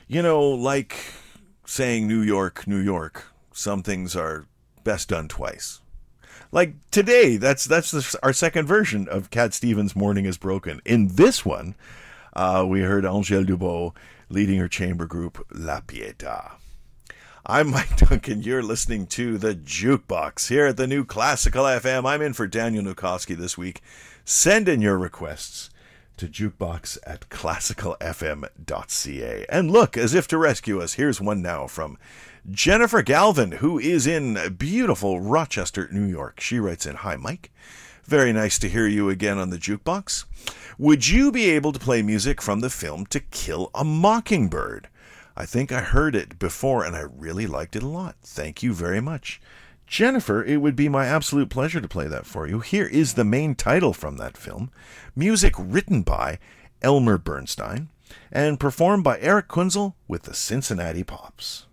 Like saying New York, New York, some things are best done twice. Like today, that's our second version of Cat Stevens' Morning is Broken. In this one, we heard Angèle Dubois leading her chamber group La Pietà. I'm Mike Duncan. You're listening to The Jukebox here at the New Classical FM. I'm in for Daniel Nukowski this week. Send in your requests to jukebox@classicalfm.ca. And look, as if to rescue us, here's one now from Jennifer Galvin, who is in beautiful Rochester, New York. She writes in, "Hi, Mike. Very nice to hear you again on the Jukebox. Would you be able to play music from the film To Kill a Mockingbird? I think I heard it before and I really liked it a lot. Thank you very much." Jennifer, it would be my absolute pleasure to play that for you. Here is the main title from that film. Music written by Elmer Bernstein and performed by Eric Kunzel with the Cincinnati Pops.